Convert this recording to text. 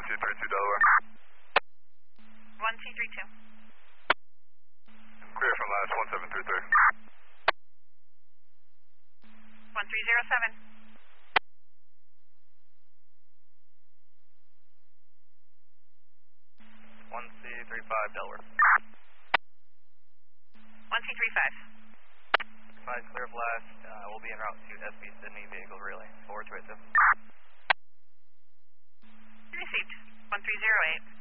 1232 Delaware. 1232. Clear from last 1733. 1307. 1C35 Delaware. 1C35. Clear of last. We'll be en route to SB Sydney vehicle relay. Forward to it, 2. Received. 1308.